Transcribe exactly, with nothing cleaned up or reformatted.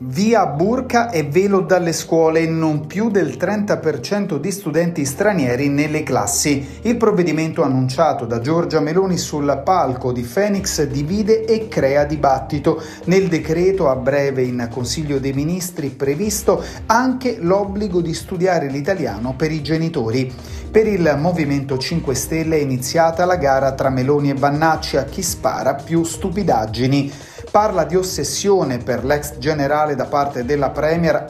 Via burka e velo dalle scuole, non più del trenta per cento di studenti stranieri nelle classi. Il provvedimento annunciato da Giorgia Meloni sul palco di Phoenix divide e crea dibattito. Nel decreto a breve in Consiglio dei Ministri previsto anche l'obbligo di studiare l'italiano per i genitori. Per il Movimento cinque Stelle è iniziata la gara tra Meloni e Vannacci a chi spara più stupidaggini. Parla di ossessione per l'ex generale da parte della Premier